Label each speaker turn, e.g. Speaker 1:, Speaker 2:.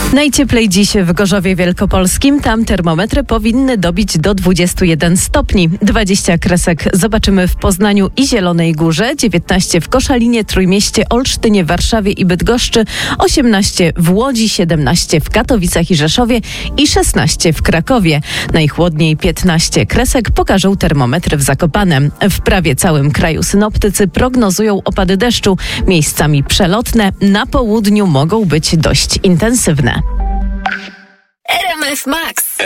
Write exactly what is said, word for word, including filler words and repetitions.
Speaker 1: Najcieplej dziś w Gorzowie Wielkopolskim. Tam termometry powinny dobić do dwudziestu jeden stopni. dwadzieścia kresek zobaczymy w Poznaniu i Zielonej Górze, dziewiętnaście w Koszalinie, Trójmieście, Olsztynie, Warszawie i Bydgoszczy, osiemnaście w Łodzi, siedemnaście w Katowicach i Rzeszowie i szesnaście w Krakowie. Najchłodniej piętnaście kresek pokażą termometry w Zakopanem. W prawie całym kraju synoptycy prognozują opady deszczu. Miejscami przelotne, na południu mogą być dość intensywne.
Speaker 2: R M F Max.